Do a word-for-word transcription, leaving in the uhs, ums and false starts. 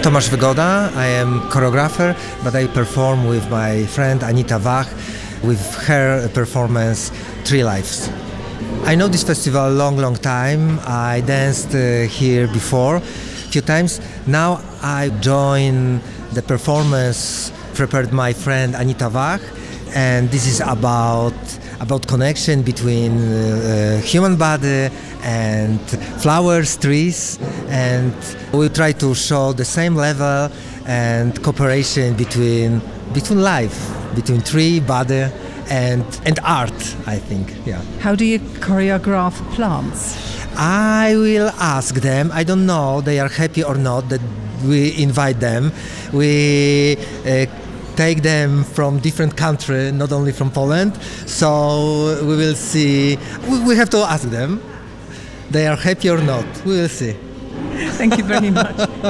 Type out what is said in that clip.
Tomasz Wygoda. I am choreographer, but I perform with my friend Anita Wach with her performance Three Lives. I know this festival a long, long time. I danced uh, here before a few times. Now I join the performance prepared my friend Anita Wach, and this is about about connection between uh, human body and flowers, trees, and we try to show the same level and cooperation between between life, between tree, body, and and art, I think. Yeah. How do you choreograph plants? I will ask them. I don't know they are happy or not that we invite them. We uh, take them from different country, not only from Poland. So we will see. We, we have to ask them. They are happy or not. We will see. Thank you very much.